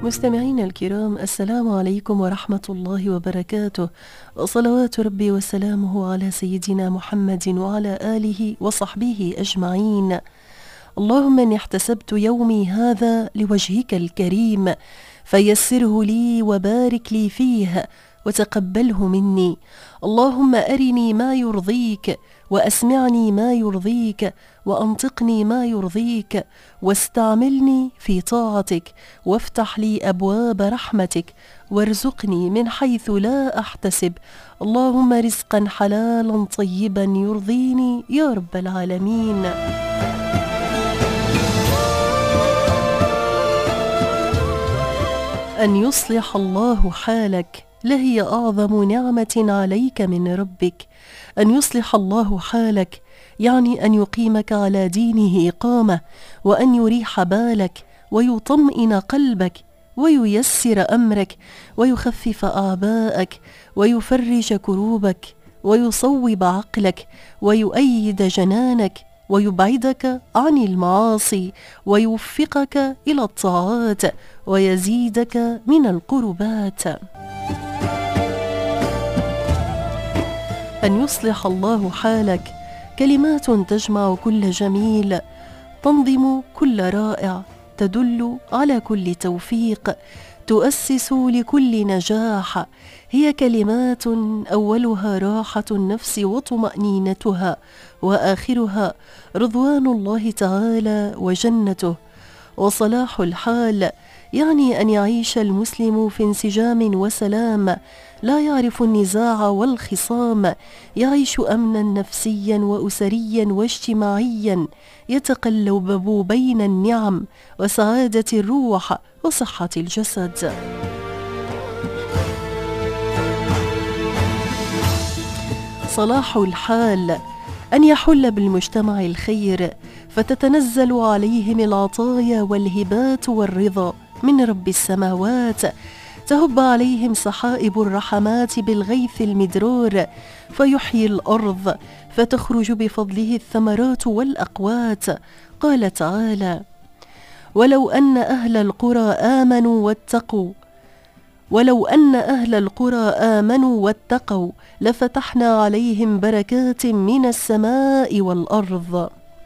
مستمعينا الكرام، السلام عليكم ورحمة الله وبركاته، وصلوات ربي وسلامه على سيدنا محمد وعلى آله وصحبه أجمعين. اللهم إني احتسبت يومي هذا لوجهك الكريم فيسره لي وبارك لي فيه وتقبله مني. اللهم أرني ما يرضيك وأسمعني ما يرضيك وأنطقني ما يرضيك واستعملني في طاعتك وافتح لي أبواب رحمتك وارزقني من حيث لا أحتسب. اللهم رزقا حلالا طيبا يرضيني يا رب العالمين. أن يصلح الله حالك لهي أعظم نعمة عليك من ربك. أن يصلح الله حالك يعني أن يقيمك على دينه إقامة، وأن يريح بالك ويطمئن قلبك وييسر أمرك ويخفف أعباءك ويفرج كروبك ويصوب عقلك ويؤيد جنانك ويبعدك عن المعاصي ويوفقك إلى الطاعات ويزيدك من القربات. أن يصلح الله حالك كلمات تجمع كل جميل، تنظم كل رائع، تدل على كل توفيق، تؤسس لكل نجاح. هي كلمات أولها راحة النفس وطمأنينتها، وآخرها رضوان الله تعالى وجنته. وصلاح الحال يعني أن يعيش المسلم في انسجام وسلام، لا يعرف النزاع والخصام، يعيش أمنا نفسيا وأسريا واجتماعيا، يتقلب بين النعم وسعادة الروح وصحة الجسد. صلاح الحال أن يحل بالمجتمع الخير، فتتنزل عليهم العطايا والهبات والرضا من رب السماوات، تهب عليهم سحائب الرحمات بالغيث المدرار، فيحيي الأرض فتخرج بفضله الثمرات والأقوات. قال تعالى: ولو أن أهل القرى آمنوا واتقوا لفتحنا عليهم بركات من السماء والأرض.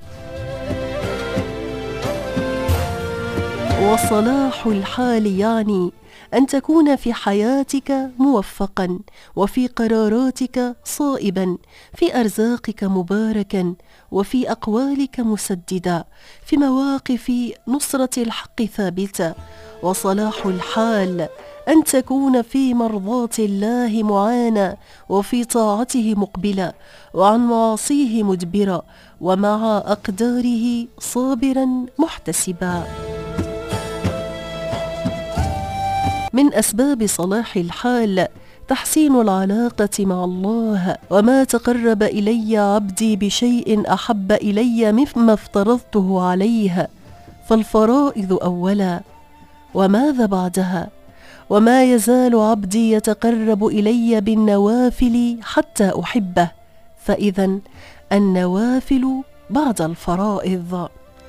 وصلاح الحال يعني أن تكون في حياتك موفقا، وفي قراراتك صائبا، في أرزاقك مباركا، وفي أقوالك مسددا، في مواقف نصرة الحق ثابتة. وصلاح الحال أن تكون في مرضاة الله معانا، وفي طاعته مقبلا، وعن معاصيه مدبرا، ومع أقداره صابرا محتسبا. من أسباب صلاح الحال تحسين العلاقة مع الله. وما تقرب إلي عبدي بشيء أحب إلي مما افترضته عليه، فالفرائض أولا وماذا بعدها. وما يزال عبدي يتقرب إلي بالنوافل حتى أحبه، فإذا النوافل بعد الفرائض.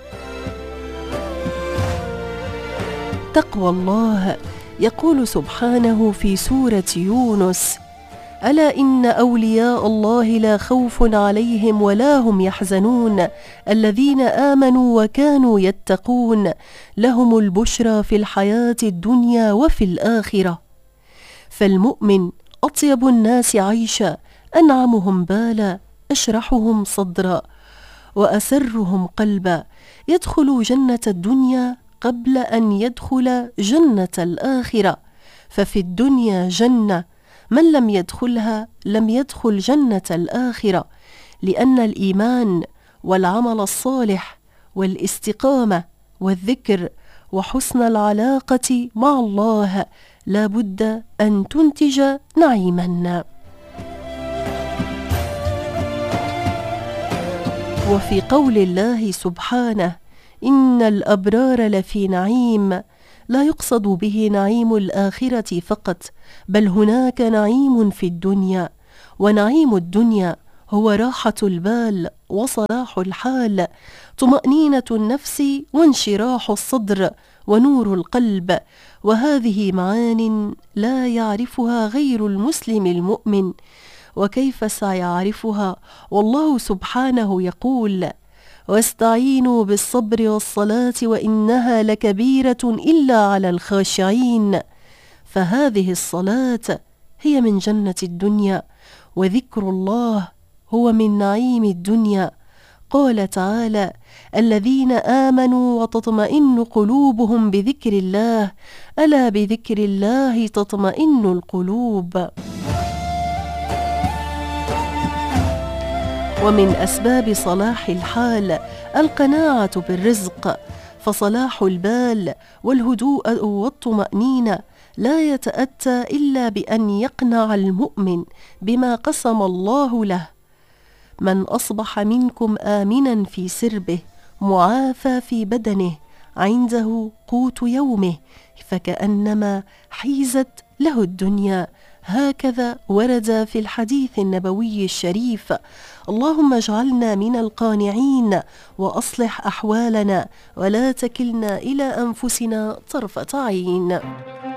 تقوى الله. يقول سبحانه في سورة يونس: ألا إن أولياء الله لا خوف عليهم ولا هم يحزنون الذين آمنوا وكانوا يتقون لهم البشرى في الحياة الدنيا وفي الآخرة. فالمؤمن أطيب الناس عيشا، أنعمهم بالا، أشرحهم صدرا، وأسرهم قلبا، يدخل جنة الدنيا قبل أن يدخل جنة الآخرة. ففي الدنيا جنة، من لم يدخلها لم يدخل جنة الآخرة، لأن الإيمان والعمل الصالح والاستقامة والذكر وحسن العلاقة مع الله لا بد أن تنتج نعيما. وفي قول الله سبحانه: إن الأبرار لفي نعيم، لا يقصد به نعيم الآخرة فقط، بل هناك نعيم في الدنيا، ونعيم الدنيا هو راحة البال وصلاح الحال، طمأنينة النفس وانشراح الصدر ونور القلب، وهذه معان لا يعرفها غير المسلم المؤمن. وكيف سيعرفها والله سبحانه يقول: واستعينوا بالصبر والصلاة وإنها لكبيرة إلا على الخاشعين. فهذه الصلاة هي من جنة الدنيا، وذكر الله هو من نعيم الدنيا. قال تعالى: الذين آمنوا وتطمئن قلوبهم بذكر الله، ألا بذكر الله تطمئن القلوب. ومن أسباب صلاح الحال القناعة بالرزق، فصلاح البال والهدوء والطمأنينة لا يتأتى إلا بأن يقنع المؤمن بما قسم الله له. من أصبح منكم آمنا في سربه معافى في بدنه عنده قوت يومه فكأنما حيزت له الدنيا، هكذا ورد في الحديث النبوي الشريف. اللهم اجعلنا من القانعين وأصلح أحوالنا ولا تكلنا إلى أنفسنا طرفة عين.